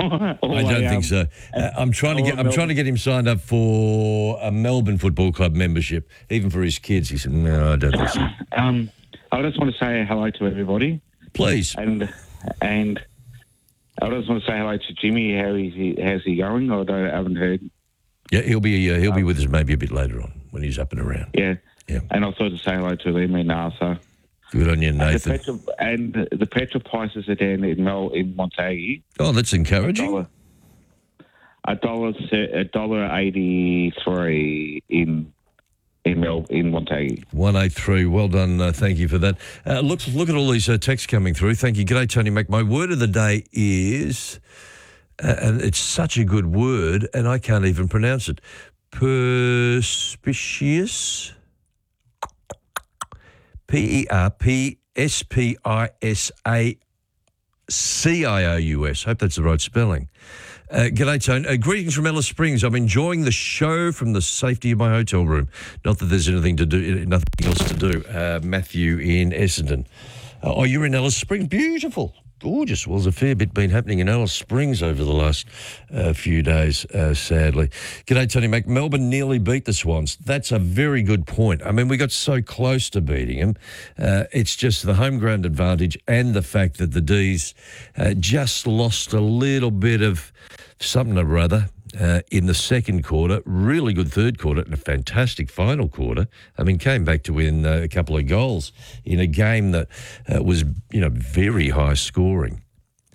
I don't think so. I'm trying to get him signed up for a Melbourne Football Club membership, even for his kids. He said, "No, I don't think so." I just want to say hello to everybody. Please. And I just want to say hello to Jimmy. How's he going? I haven't heard. Yeah, he'll be with us maybe a bit later on when he's up and around. Yeah. Yeah. And also to say hello to them in Arthur. Good on you, Nathan. And the petrol prices are down in Montague. Oh, that's encouraging. $1.83 in Montague. 183. Well done. Thank you for that. Look at all these texts coming through. Thank you. G'day, Tony Mac. My word of the day is, and it's such a good word, and I can't even pronounce it, perspicacious. Perspicacious. Hope that's the right spelling. G'day, Tone. Greetings from Alice Springs. I'm enjoying the show from the safety of my hotel room. Not that there's nothing else to do. Matthew in Essendon. Oh, you're in Alice Springs. Beautiful. Gorgeous. Well, there's a fair bit been happening in Alice Springs over the last few days, sadly. G'day, Tony Mac. Melbourne nearly beat the Swans. That's a very good point. I mean, we got so close to beating them. It's just the home ground advantage and the fact that the D's just lost a little bit of something or other in the second quarter. Really good third quarter and a fantastic final quarter. I mean, came back to win a couple of goals in a game that was, very high scoring.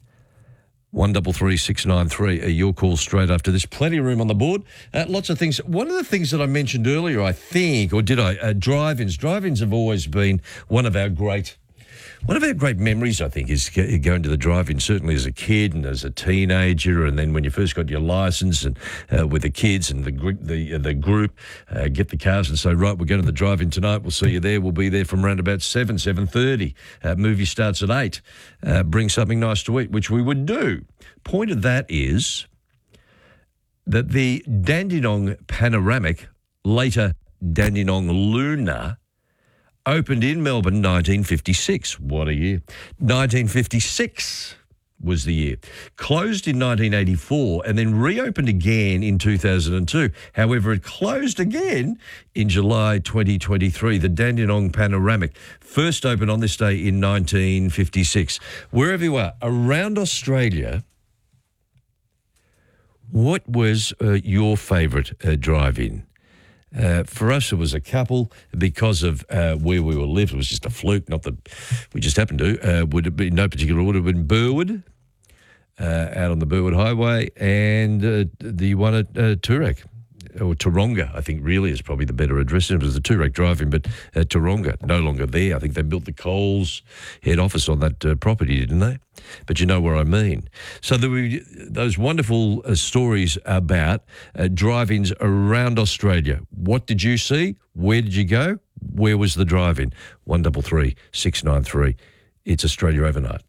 133693. Your call straight after this. Plenty of room on the board. Lots of things. One of the things that I mentioned earlier, I think, or did I? Drive-ins. Drive-ins have always been one of our great memories, I think, is going to the drive-in, certainly as a kid and as a teenager, and then when you first got your licence and with the kids and the group, get the cars and say, right, we're going to the drive-in tonight. We'll see you there. We'll be there from around about 7:30. Movie starts at 8. Bring something nice to eat, which we would do. Point of that is that the Dandenong Panoramic, later Dandenong Luna, opened in Melbourne 1956. What a year. 1956 was the year. Closed in 1984 and then reopened again in 2002. However, it closed again in July 2023. The Dandenong Panoramic first opened on this day in 1956. Wherever you are, around Australia, what was your favourite drive-in? For us, it was a couple because of where we were lived. It was just a fluke, not that we just happened to. Would have been no particular order. It would have been Burwood, out on the Burwood Highway, and the one at Toorak, or Taronga, I think really is probably the better address. It was the Toorak drive-in, but Taronga, no longer there. I think they built the Coles head office on that property, didn't they? But you know where I mean. So there were those wonderful stories about drive-ins around Australia. What did you see? Where did you go? Where was the drive-in? 133693. It's Australia Overnight.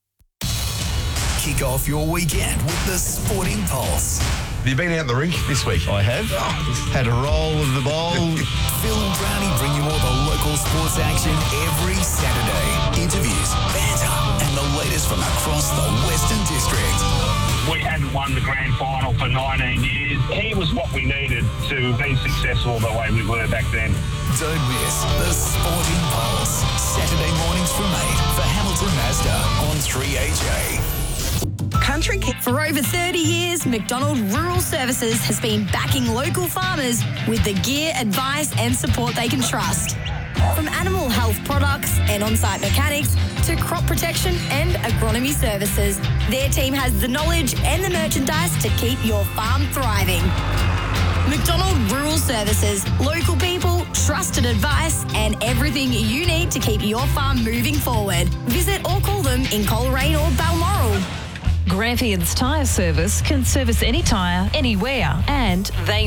Kick off your weekend with the Sporting Pulse. Have you been out the rink this week? I have. Had a roll of the bowl. Phil and Brownie bring you all the local sports action every Saturday. Interviews, banter, and the latest from across the Western District. We hadn't won the grand final for 19 years. He was what we needed to be successful the way we were back then. Don't miss the Sporting Pulse. Saturday mornings from 8 for Hamilton Mazda on 3HA. Country For over 30 years, McDonald Rural Services has been backing local farmers with the gear, advice and support they can trust. From animal health products and on-site mechanics to crop protection and agronomy services, their team has the knowledge and the merchandise to keep your farm thriving. McDonald Rural Services, local people, trusted advice and everything you need to keep your farm moving forward. Visit or call them in Coleraine or Balmoral. Grampians Tyre Service can service any tyre, anywhere, and they